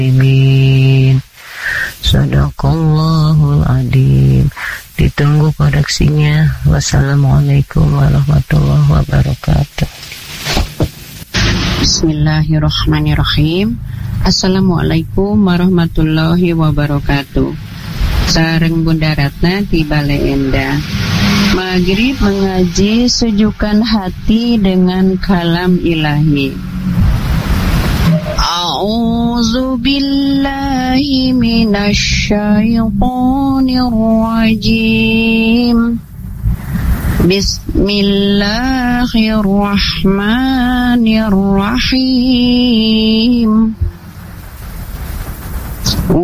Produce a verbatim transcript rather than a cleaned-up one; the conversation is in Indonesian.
Sadaqallahul Adzim. Ditunggu koreksinya. Wassalamualaikum warahmatullahi wabarakatuh. Bismillahirrahmanirrahim. Assalamualaikum warahmatullahi wabarakatuh. Sareng Bunda Ratna di Balai Endah. Maghrib mengaji sejukkan hati dengan kalam ilahi. A'udzu billahi minasy syaithanir rajim. Bismillahirrahmanirrahim.